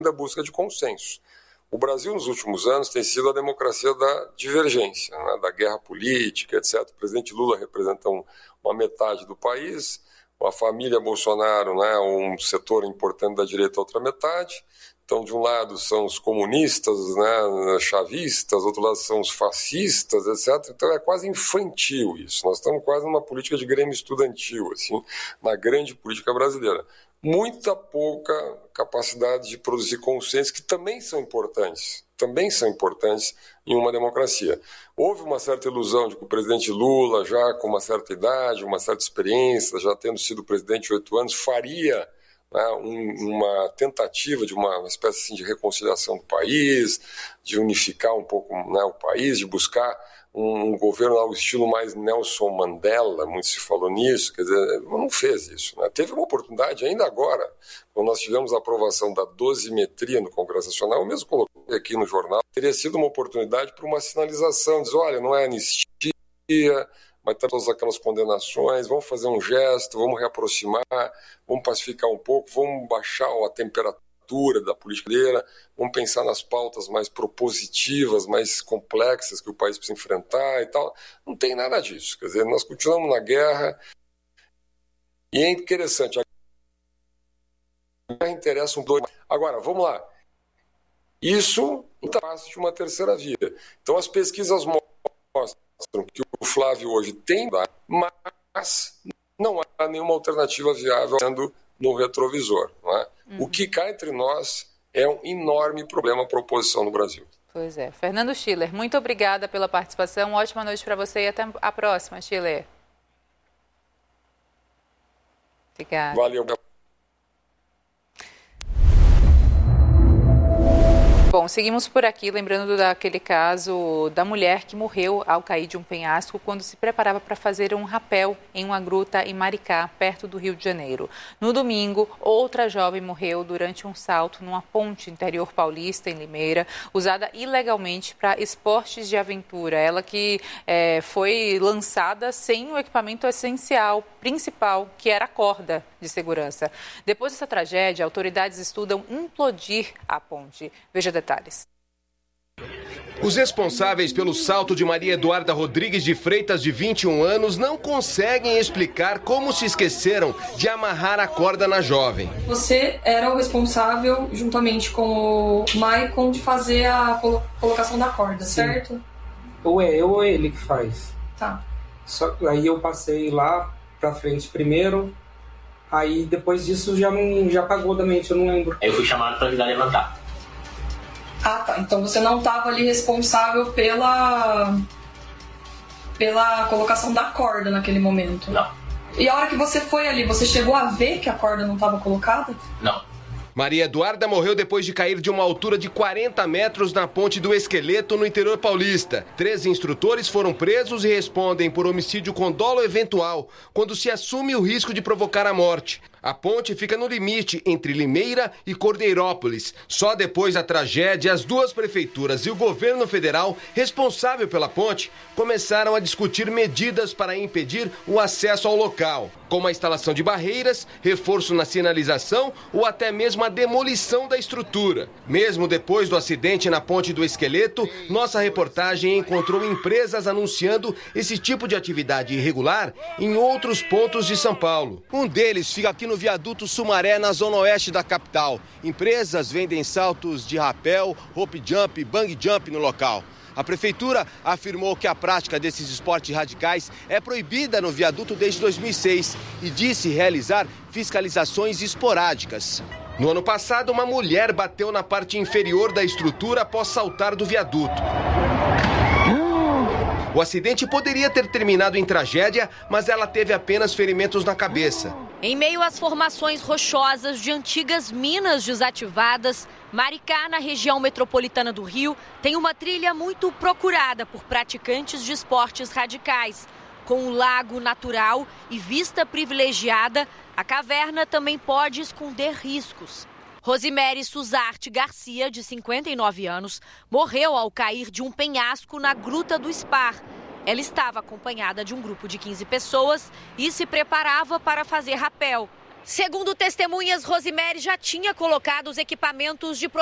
da busca de consenso. O Brasil, nos últimos anos, tem sido a democracia da divergência, né, da guerra política, etc. O presidente Lula representa uma metade do país, a família Bolsonaro, né, um setor importante da direita, outra metade. Então, de um lado são os comunistas, né, chavistas, do outro lado são os fascistas, etc. Então, é quase infantil isso. Nós estamos quase numa política de grêmio estudantil, assim, na grande política brasileira. Muita pouca capacidade de produzir consensos, que também são importantes em uma democracia. Houve uma certa ilusão de que o presidente Lula, já com uma certa idade, uma certa experiência, já tendo sido presidente 8 anos, faria, né, uma tentativa de uma espécie assim, de reconciliação do país, de unificar um pouco, né, o país, de buscar um governo ao estilo mais Nelson Mandela, muito se falou nisso, quer dizer, não fez isso, né? Teve uma oportunidade ainda agora, quando nós tivemos a aprovação da dosimetria no Congresso Nacional, eu mesmo coloquei aqui no jornal, teria sido uma oportunidade para uma sinalização, dizer, olha, não é anistia, mas tem todas aquelas condenações, vamos fazer um gesto, vamos reaproximar, vamos pacificar um pouco, vamos baixar a temperatura da política brasileira, vamos pensar nas pautas mais propositivas, mais complexas que o país precisa enfrentar e tal. Não tem nada disso. Quer dizer, nós continuamos na guerra e é interessante. A guerra interessa um dois. Agora, vamos lá. Isso não está fácil de uma terceira via. Então, as pesquisas mostram que o Flávio hoje tem, mas não há nenhuma alternativa viável no retrovisor, não é? O que cá entre nós é um enorme problema para a oposição no Brasil. Pois é. Fernando Schiller, muito obrigada pela participação. Ótima noite para você e até a próxima, Schiller. Obrigada. Valeu. Bom, seguimos por aqui, lembrando daquele caso da mulher que morreu ao cair de um penhasco quando se preparava para fazer um rapel em uma gruta em Maricá, perto do Rio de Janeiro. No domingo, outra jovem morreu durante um salto numa ponte interior paulista, em Limeira, usada ilegalmente para esportes de aventura. Ela que foi lançada sem o equipamento essencial, principal, que era a corda de segurança. Depois dessa tragédia, autoridades estudam implodir a ponte. Veja detalhes. Os responsáveis pelo salto de Maria Eduarda Rodrigues de Freitas, de 21 anos, não conseguem explicar como se esqueceram de amarrar a corda na jovem. Você era o responsável, juntamente com o Maicon, de fazer a colocação da corda, Sim. certo? Ou é eu ou é ele que faz. Tá. Só que aí eu passei lá pra frente primeiro, aí depois disso já apagou da mente, eu não lembro. Aí eu fui chamado para ajudar a levantar. Ah, tá. Então você não estava ali responsável pela colocação da corda naquele momento? Não. E a hora que você foi ali, você chegou a ver que a corda não estava colocada? Não. Maria Eduarda morreu depois de cair de uma altura de 40 metros na Ponte do Esqueleto, no interior paulista. 3 instrutores foram presos e respondem por homicídio com dolo eventual, quando se assume o risco de provocar a morte. A ponte fica no limite entre Limeira e Cordeirópolis. Só depois da tragédia, as 2 prefeituras e o governo federal responsável pela ponte começaram a discutir medidas para impedir o acesso ao local, como a instalação de barreiras, reforço na sinalização ou até mesmo a demolição da estrutura. Mesmo depois do acidente na Ponte do Esqueleto, nossa reportagem encontrou empresas anunciando esse tipo de atividade irregular em outros pontos de São Paulo. Um deles fica aqui no viaduto Sumaré, na zona oeste da capital. Empresas vendem saltos de rapel, rope jump, bang jump no local. A prefeitura afirmou que a prática desses esportes radicais é proibida no viaduto desde 2006 e disse realizar fiscalizações esporádicas. No ano passado, uma mulher bateu na parte inferior da estrutura após saltar do viaduto. O acidente poderia ter terminado em tragédia, mas ela teve apenas ferimentos na cabeça. Em meio às formações rochosas de antigas minas desativadas, Maricá, na região metropolitana do Rio, tem uma trilha muito procurada por praticantes de esportes radicais. Com um lago natural e vista privilegiada, a caverna também pode esconder riscos. Rosimere Suzarte Garcia, de 59 anos, morreu ao cair de um penhasco na Gruta do Spar. Ela estava acompanhada de um grupo de 15 pessoas e se preparava para fazer rapel. Segundo testemunhas, Rosemary já tinha colocado os equipamentos de